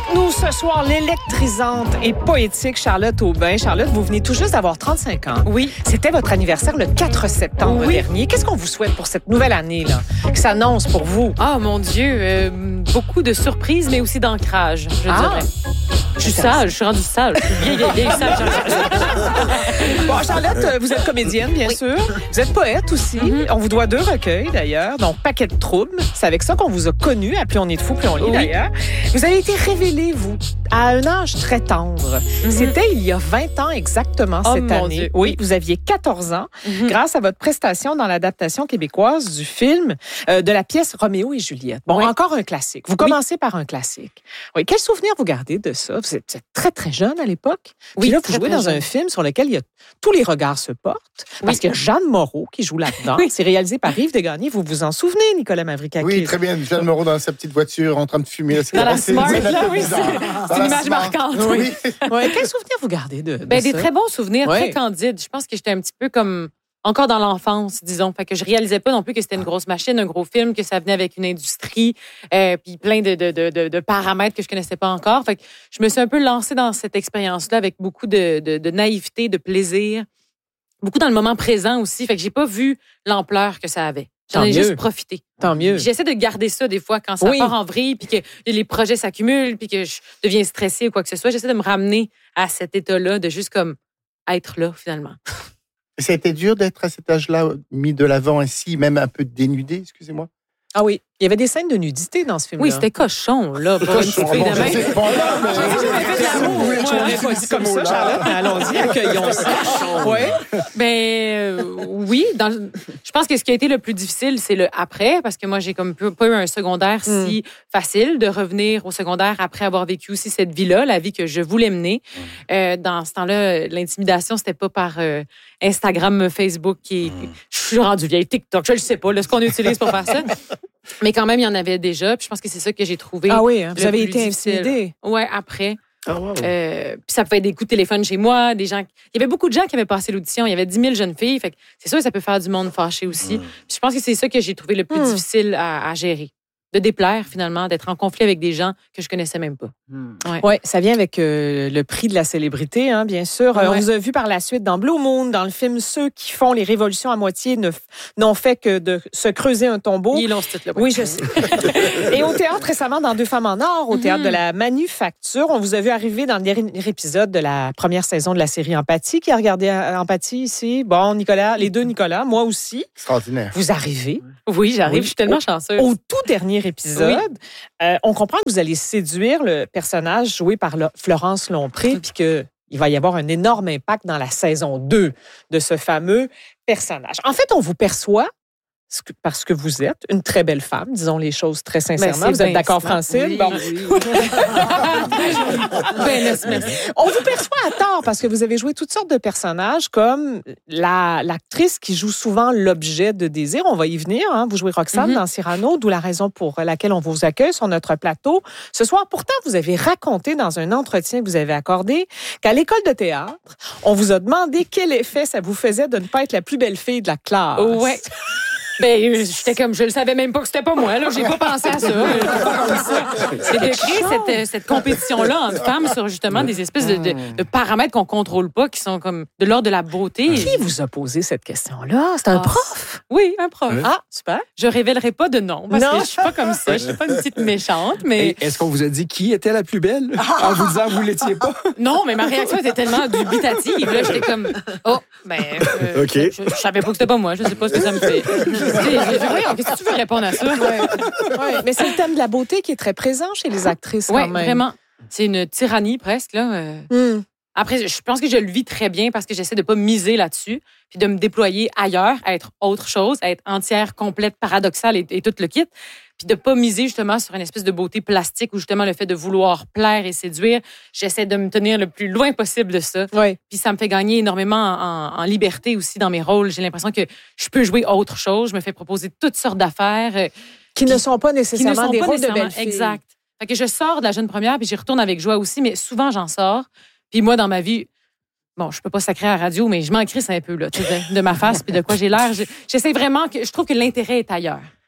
nous ce soir l'électrisante et poétique Charlotte Aubin. Charlotte, vous venez tout juste d'avoir 35 ans. Oui. C'était votre anniversaire le 4 septembre dernier. Qu'est-ce qu'on vous souhaite pour cette nouvelle année là, qui s'annonce pour vous? Ah, mon Dieu, beaucoup de surprises, mais aussi d'ancrage, je dirais. Je suis sage, je suis rendue sage. Je suis vieille sage. Bon, Charlotte, vous êtes comédienne, bien sûr. Vous êtes poète aussi. On vous doit 2 recueils, d'ailleurs. Donc, Paquet de troubles. C'est avec ça qu'on vous a connu. À Plus on est de fou, plus on lit, d'ailleurs. Vous avez été révélée, vous, à un âge très tendre. C'était il y a 20 ans exactement cette année. Dieu. Oui, vous aviez 14 ans grâce à votre prestation dans l'adaptation québécoise du film de la pièce Roméo et Juliette. Bon, encore un classique. Vous commencez par un classique. Oui, quel souvenir vous gardez de ça? Vous êtes très, très jeune à l'époque. Puis là, vous jouez dans un film sur lequel tous les regards se portent. Parce qu'il y a Jeanne Moreau qui joue là-dedans. C'est réalisé par Yves Desgagnés. Vous vous en souvenez, Nicolas Mavrikakis? Oui, très bien. Jeanne Moreau dans sa petite voiture en train de fumer. Dans la Smart, là, oui, c'est une image marquante. Oui. Quel souvenir vous gardez de des ça? très bons souvenirs, très candides. Je pense que j'étais un petit peu comme encore dans l'enfance, disons. Fait que je réalisais pas non plus que c'était une grosse machine, un gros film, que ça venait avec une industrie, puis plein de paramètres que je connaissais pas encore. Fait que je me suis un peu lancée dans cette expérience-là avec beaucoup de naïveté, de plaisir, beaucoup dans le moment présent aussi. Fait que j'ai pas vu l'ampleur que ça avait. J'en ai juste profité. Tant mieux. Puis j'essaie de garder ça des fois quand ça part en vrille, puis que les projets s'accumulent, puis que je deviens stressée ou quoi que ce soit. J'essaie de me ramener à cet état-là, de juste comme être là, finalement. Ça a été dur d'être à cet âge-là mis de l'avant ainsi, même un peu dénudé, excusez-moi. Ah oui, il y avait des scènes de nudité dans ce film-là. Oui, c'était cochon, là, pour une petite fille de même. J'aurais pas dit comme ça, Charlotte, mais allons-y, accueillons ça. Oui, je pense que ce qui a été le plus difficile, c'est le après, parce que moi, j'ai comme pas eu un secondaire si facile de revenir au secondaire après avoir vécu aussi cette vie-là, la vie que je voulais mener. Dans ce temps-là, l'intimidation, c'était pas par Instagram, Facebook, je suis rendue vieille, TikTok, je le sais pas, là, ce qu'on utilise pour faire ça. Mais quand même, il y en avait déjà. Puis je pense que c'est ça que j'ai trouvé. Ah oui, vous avez été intimidée. Oui, après. Ah, wow. Puis ça pouvait être des coups de téléphone chez moi, des gens. Il y avait beaucoup de gens qui avaient passé l'audition. Il y avait 10 000 jeunes filles. Fait que c'est sûr que ça peut faire du monde fâché aussi. Puis je pense que c'est ça que j'ai trouvé le plus difficile à gérer. De déplaire, finalement, d'être en conflit avec des gens que je connaissais même pas. Oui, ça vient avec le prix de la célébrité, hein, bien sûr. On vous a vu par la suite dans Blue Moon, dans le film Ceux qui font les révolutions à moitié n'ont fait que de se creuser un tombeau. Ils l'ont ce titre-là. Oui, je sais. Et au théâtre récemment, dans Deux femmes en or, au théâtre de la Manufacture, on vous a vu arriver dans le dernier épisode de la première saison de la série Empathie. Qui a regardé Empathie ici? Bon, Nicolas, les deux Nicolas, moi aussi. Extraordinaire. Vous arrivez. Oui, j'arrive. Je suis tellement chanceuse. Au tout dernier épisode, on comprend que vous allez séduire le personnage joué par Florence Lompré, puis qu'il va y avoir un énorme impact dans la saison 2 de ce fameux personnage. En fait, on vous perçoit parce que vous êtes une très belle femme, disons les choses très sincèrement. Vous êtes d'accord, Francine? Oui, bon. oui. On vous perçoit à tort parce que vous avez joué toutes sortes de personnages comme l'actrice qui joue souvent l'objet de désir. On va y venir. Hein? Vous jouez Roxane dans Cyrano, d'où la raison pour laquelle on vous accueille sur notre plateau. Ce soir, pourtant, vous avez raconté dans un entretien que vous avez accordé qu'à l'école de théâtre, on vous a demandé quel effet ça vous faisait de ne pas être la plus belle fille de la classe. Ouais. J'étais comme, je le savais même pas que c'était pas moi, là. J'ai pas pensé à ça. C'est de créer cette compétition-là entre femmes sur justement des espèces de paramètres qu'on contrôle pas, qui sont comme de l'ordre de la beauté. Qui vous a posé cette question-là? C'est un prof? Oui, un prof. Ah, super. Je révélerai pas de nom, parce que je suis pas comme ça. Je suis pas une petite méchante, mais... Est-ce qu'on vous a dit qui était la plus belle? En vous disant que vous l'étiez pas? Non, mais ma réaction était tellement dubitative. Là, j'étais comme, OK. Je savais pas que c'était pas moi. Je sais pas ce que ça me fait. Voyons, qu'est-ce que tu veux répondre à ça? Mais c'est le thème de la beauté qui est très présent chez les actrices, quand même. Oui, vraiment. C'est une tyrannie, presque, là. Après, je pense que je le vis très bien parce que j'essaie de pas miser là-dessus, puis de me déployer ailleurs, à être autre chose, à être entière, complète, paradoxale et tout le kit, puis de pas miser justement sur une espèce de beauté plastique ou justement le fait de vouloir plaire et séduire. J'essaie de me tenir le plus loin possible de ça. Puis ça me fait gagner énormément en liberté aussi dans mes rôles. J'ai l'impression que je peux jouer autre chose. Je me fais proposer toutes sortes d'affaires. Qui ne sont pas nécessairement des rôles de belles filles. Exact. Fait que je sors de la jeune première, puis j'y retourne avec joie aussi, mais souvent j'en sors. Puis moi, dans ma vie, bon, je peux pas sacrer à la radio, mais je m'en crisse un peu, là, de ma face puis de quoi j'ai l'air. J'essaie vraiment je trouve que l'intérêt est ailleurs.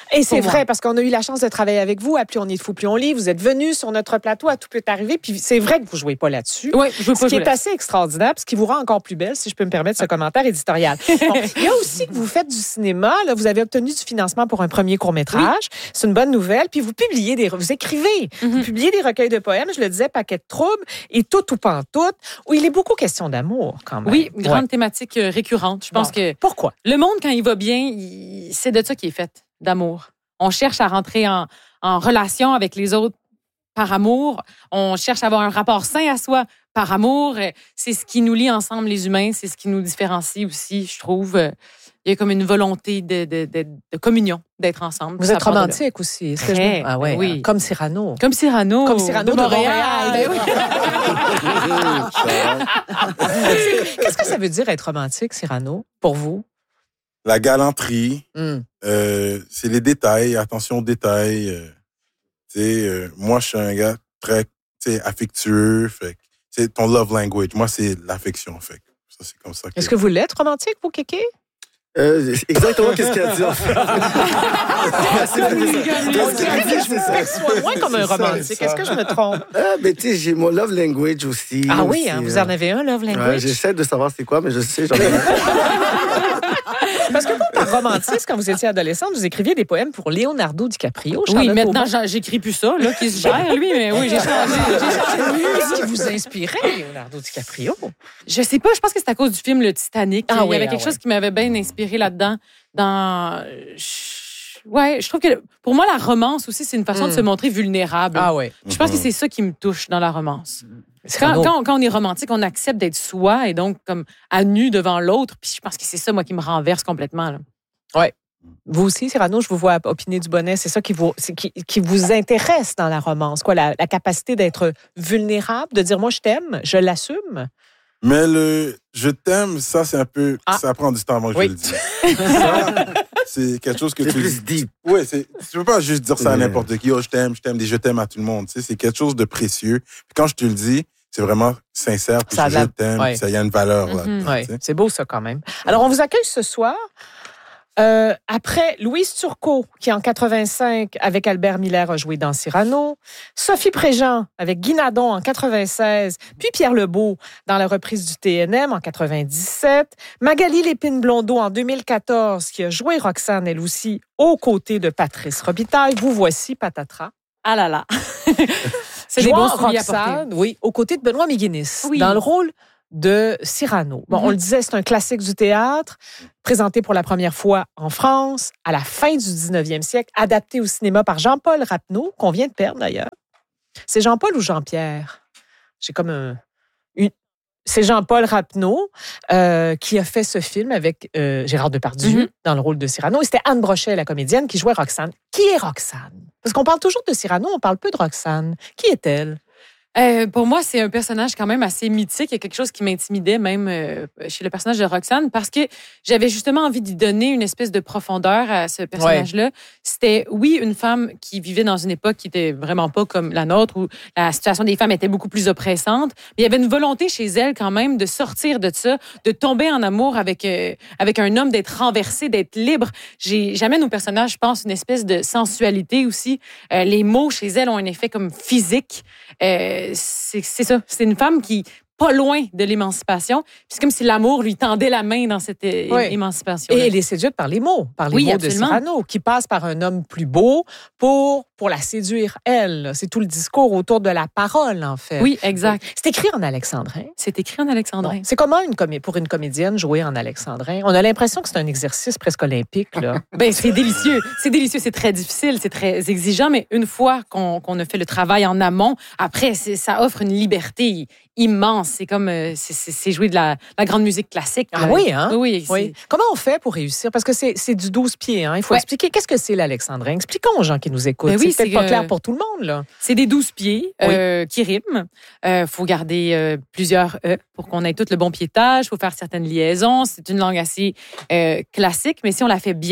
Et c'est vrai, parce qu'on a eu la chance de travailler avec vous à Plus on est de fou, plus on lit. Vous êtes venus sur notre plateau à Tout peut arriver. Puis c'est vrai que vous jouez pas là-dessus. Oui, je veux pas Ce qui jouer est assez extraordinaire, ce qui vous rend encore plus belle, si je peux me permettre ce commentaire éditorial. Bon, il y a aussi que vous faites du cinéma. Là, vous avez obtenu du financement pour un premier court-métrage. Oui. C'est une bonne nouvelle. Puis vous publiez vous écrivez. Vous publiez des recueils de poèmes, je le disais, Paquet de troubles et Tout ou pantoute, où il est beaucoup question d'amour, quand même. Oui, une grande thématique récurrente. Je pense que... Pourquoi? Le monde, quand il va bien, c'est de ça qu'il est fait, d'amour. On cherche à rentrer en relation avec les autres par amour. On cherche à avoir un rapport sain à soi par amour. C'est ce qui nous lie ensemble, les humains. C'est ce qui nous différencie aussi, je trouve. Il y a comme une volonté de communion, d'être ensemble. Vous êtes romantique aussi. Est-ce que Ah ouais, oui. Comme Cyrano. Comme Cyrano. Comme Cyrano de Montréal. Ben oui. Qu'est-ce que ça veut dire être romantique, Cyrano, pour vous? La galanterie, c'est les détails, attention aux détails. Moi, je suis un gars très affectueux. Fait, c'est ton love language. Moi, c'est l'affection. Fait. Ça, c'est comme ça. Est-ce que vous l'êtes romantique, vous, Kéké? Exactement qu'est-ce qu'il a dit, en fait. Je me perçois moins comme un romantique. Est-ce que je me trompe? Mais tu sais, j'ai mon love language aussi. Ah oui, hein, vous en avez un, love language? J'essaie de savoir c'est quoi, mais je sais, j'en ai un. Parce que vous, par romantisme, quand vous étiez adolescente, vous écriviez des poèmes pour Leonardo DiCaprio. Oui, maintenant, j'écris plus ça, là, qui se gère, lui, mais oui, j'ai changé. Qu'est-ce qui vous inspirait, Leonardo DiCaprio? Je sais pas, je pense que c'est à cause du film Le Titanic. Il y avait quelque chose qui m'avait bien inspiré là-dedans. Ouais, je trouve que pour moi, la romance aussi, c'est une façon de se montrer vulnérable. Ah ouais. Je pense que c'est ça qui me touche dans la romance. Quand on est romantique, on accepte d'être soi et donc comme à nu devant l'autre. Puis je pense que c'est ça, moi, qui me renverse complètement. Là. Ouais. Vous aussi, Cyrano, je vous vois opiner du bonnet. C'est ça qui vous intéresse dans la romance, quoi, la capacité d'être vulnérable, de dire moi je t'aime, je l'assume. Mais le je t'aime, ça c'est un peu, ça prend du temps avant que je le dise. Ça, c'est quelque chose que c'est tu plus deep. Oui, tu peux pas juste dire ça à n'importe qui. Oh, je t'aime, je t'aime à tout le monde. Tu sais, c'est quelque chose de précieux. Puis quand je te le dis, c'est vraiment sincère. Puis je t'aime. Ouais. Ça y a une valeur là. Ouais. C'est beau ça quand même. Alors on vous accueille ce soir. Après Louise Turcot, qui en 85, avec Albert Miller, a joué dans Cyrano. Sophie Préjean, avec Guy Nadon en 96. Puis Pierre Lebeau, dans la reprise du TNM en 97. Magali Lépine-Blondeau, en 2014, qui a joué Roxane, elle aussi, aux côtés de Patrice Robitaille. Vous voici, patatras. Ah là là. C'est des bons souliers à porter. Oui, aux côtés de Benoît McGuinness, dans le rôle de Cyrano. Bon, on le disait, c'est un classique du théâtre, présenté pour la première fois en France, à la fin du 19e siècle, adapté au cinéma par Jean-Paul Rapneau, qu'on vient de perdre d'ailleurs. C'est Jean-Paul ou Jean-Pierre? J'ai comme C'est Jean-Paul Rapneau qui a fait ce film avec Gérard Depardieu dans le rôle de Cyrano. Et c'était Anne Brochet, la comédienne, qui jouait Roxane. Qui est Roxane? Parce qu'on parle toujours de Cyrano, on parle peu de Roxane. Qui est-elle? Pour moi, c'est un personnage quand même assez mythique. Il y a quelque chose qui m'intimidait même chez le personnage de Roxane parce que j'avais justement envie d'y donner une espèce de profondeur à ce personnage-là. Ouais. C'était, oui, une femme qui vivait dans une époque qui était vraiment pas comme la nôtre où la situation des femmes était beaucoup plus oppressante. Mais il y avait une volonté chez elle quand même de sortir de ça, de tomber en amour avec un homme, d'être renversée, d'être libre. J'amène au personnage, je pense, une espèce de sensualité aussi. Les mots chez elle ont un effet comme physique. C'est ça. C'est une femme qui pas loin de l'émancipation. C'est comme si l'amour lui tendait la main dans cette émancipation. Et elle est séduite par les mots oui, mots absolument. de Cyrano, qui passe par un homme plus beau pour la séduire, elle. C'est tout le discours autour de la parole, en fait. Oui, exact. C'est écrit en alexandrin. C'est écrit en alexandrin. Bon. C'est comment pour une comédienne jouer en alexandrin? On a l'impression que c'est un exercice presque olympique, là. Ben, c'est délicieux. C'est délicieux. C'est très difficile. C'est très exigeant. Mais une fois qu'on a fait le travail en amont, après, ça offre une liberté immense. C'est comme c'est jouer de la grande musique classique. Ah oui, hein? Oui. Comment on fait pour réussir? Parce que c'est du 12 pieds, hein? Il faut expliquer qu'est-ce que c'est l'alexandrin. Expliquons aux gens qui nous écoutent. Ben oui, c'est peut-être pas clair pour tout le monde, là. C'est des 12 pieds qui riment. Faut garder plusieurs E pour qu'on ait tout le bon piétage. Faut faire certaines liaisons. C'est une langue assez classique, mais si on la fait bien,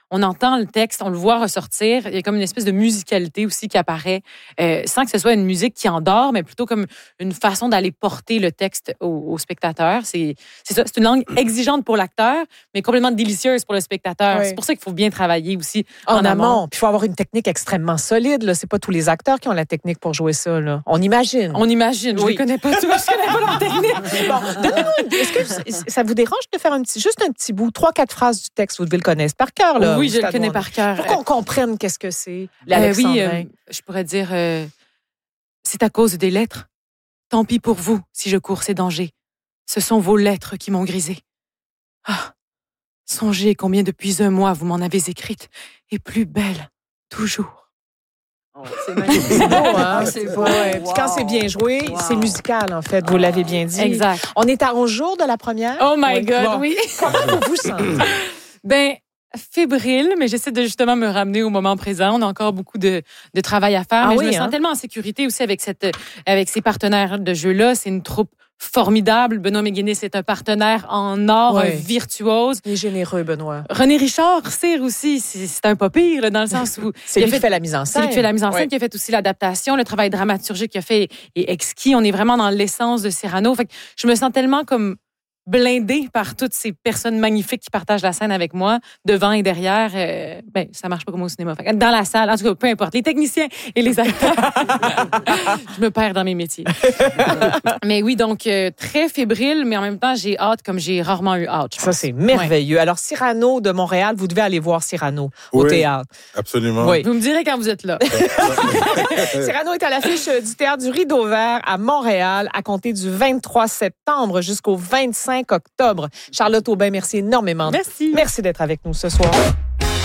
on entend le texte, on le voit ressortir. Il y a comme une espèce de musicalité aussi qui apparaît, sans que ce soit une musique qui endort, mais plutôt comme une façon d'aller porter le texte au spectateur. C'est ça, c'est une langue exigeante pour l'acteur, mais complètement délicieuse pour le spectateur. Oui. C'est pour ça qu'il faut bien travailler aussi En amont. Puis il faut avoir une technique extrêmement solide. Là. C'est pas tous les acteurs qui ont la technique pour jouer ça. Là. On imagine. On imagine. Je Oui. ne connais pas tous. Je connais pas leur technique. Bon, donnez-nous, est-ce que ça vous dérange de faire juste un petit bout, 3-4 phrases du texte, vous devez le connaître par cœur, là. Oui, je le connais par cœur. Pour qu'on comprenne qu'est-ce que c'est, Oui, l'alexandrin. je pourrais dire, c'est à cause des lettres. Tant pis pour vous si je cours ces dangers. Ce sont vos lettres qui m'ont grisé. Ah, songez combien depuis un mois vous m'en avez écrite, et plus belle, toujours. C'est magnifique. C'est beau, hein? C'est beau. Ouais. Puis quand c'est bien joué, c'est musical, en fait. Vous l'avez bien dit. Exact. On est à 11 jours de la première. Oh my God, Bon. oui. Comment vous vous sentez? Ben, fébrile, mais j'essaie de justement me ramener au moment présent. On a encore beaucoup de travail à faire, Ah mais oui, je me hein? sens tellement en sécurité aussi avec ces partenaires de jeu-là. C'est une troupe formidable. Benoît McGuinness est un partenaire en or, Oui. un virtuose. Il est généreux, Benoît. René Richard, Cyr aussi, c'est un pas pire, là, dans le sens où... C'est lui qui fait la mise en C'est scène. lui qui fait la mise en scène, Ouais. qui a fait aussi l'adaptation, le travail dramaturgique qu'il a fait est exquis. On est vraiment dans l'essence de Cyrano. Fait que je me sens tellement comme blindée par toutes ces personnes magnifiques qui partagent la scène avec moi, devant et derrière. Ben, ça marche pas comme au cinéma. Fait que dans la salle, en tout cas, peu importe, les techniciens et les acteurs. Je me perds dans mes métiers. Mais oui, donc, très fébrile, mais en même temps, j'ai hâte comme j'ai rarement eu hâte. je Ça, pense. c'est merveilleux. Alors, Cyrano de Montréal, vous devez aller voir Cyrano au Oui. théâtre. Absolument. Oui. Vous me direz quand vous êtes là. Cyrano est à l'affiche du Théâtre du Rideau Vert à Montréal à compter du 23 septembre jusqu'au 25 octobre. Charlotte Aubin, merci énormément. Merci. Merci d'être avec nous ce soir.